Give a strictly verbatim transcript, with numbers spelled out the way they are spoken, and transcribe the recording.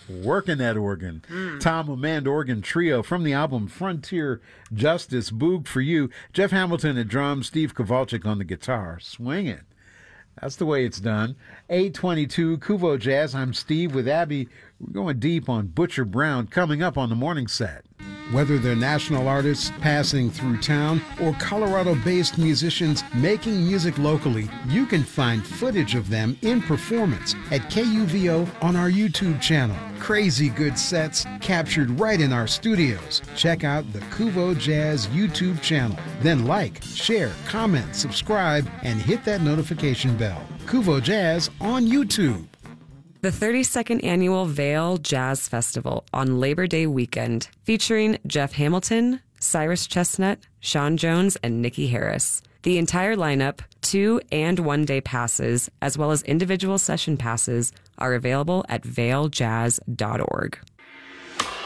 working that organ. Mm. Tom Amand Organ Trio from the album Frontier Justice. Boog for you. Jeff Hamilton at drums, Steve Kowalczyk on the guitar. Swing it. That's the way it's done. eight twenty-two, Kuvo Jazz. I'm Steve with Abby. We're going deep on Butcher Brown coming up on the morning set. Whether they're national artists passing through town or Colorado-based musicians making music locally, you can find footage of them in performance at K U V O on our YouTube channel. Crazy good sets captured right in our studios. Check out the Kuvo Jazz YouTube channel. Then like, share, comment, subscribe, and hit that notification bell. Kuvo Jazz on YouTube. The thirty-second Annual Vail Jazz Festival on Labor Day weekend, featuring Jeff Hamilton, Cyrus Chestnut, Sean Jones, and Nikki Harris. The entire lineup, two and one day passes, as well as individual session passes, are available at vail jazz dot org.